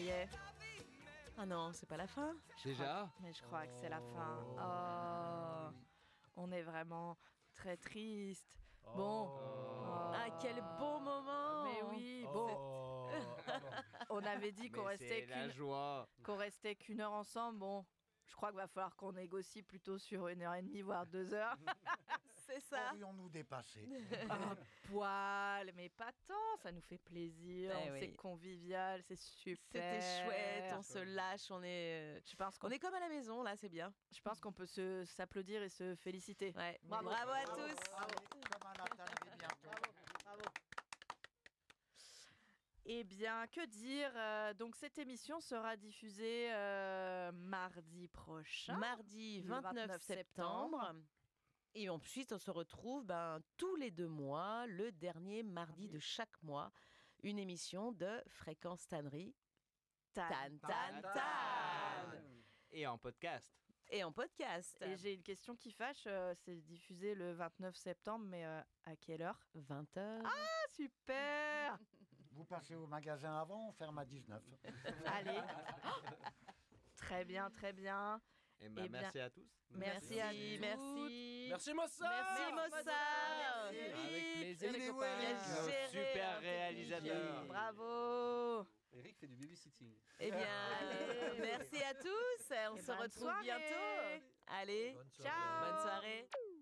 est. Ah non, c'est pas la fin. Déjà ? Mais je crois que c'est la fin. Oh, on est vraiment très triste. Bon. Ah, quel beau moment. Mais oui, bon. On avait dit qu'on Mais c'est restait la joie. qu'on restait qu'une heure ensemble. Bon, je crois qu'il va falloir qu'on négocie plutôt sur 1h30, voire 2 heures. C'est ça. Aurions-nous dépassé? Un poil, mais pas tant. Ça nous fait plaisir. Eh oui. C'est convivial, c'est super. C'était chouette, on se lâche, on est comme à la maison, là, c'est bien. Je pense qu'on peut s'applaudir et se féliciter. Ouais. Bravo. Bravo à tous. Comme un atteindre bientôt. Bravo. Eh bien, que dire donc cette émission sera diffusée mardi prochain. Mardi Le 29 septembre. Et ensuite, on se retrouve tous les 2 mois, le dernier mardi de chaque mois, une émission de Fréquence Tannerie. Tan, tan, tan. Et en podcast. Et en podcast. Et j'ai une question qui fâche, c'est diffusé le 29 septembre, mais à quelle heure? 20h. Ah, super. Vous passez au magasin avant, on ferme à 19. Allez. Très bien, très bien. Eh ben, merci à tous. Merci à tous. Merci. Merci Mossa. Merci Mossa. Avec plaisir, Il les est copains. où, Eric Nos Géré, super réalisateur. Bravo. Eric fait du babysitting. Eh bien, merci à tous. On se bonne retrouve soirée. bientôt. Allez, Bonne soirée. ciao. Bonne soirée.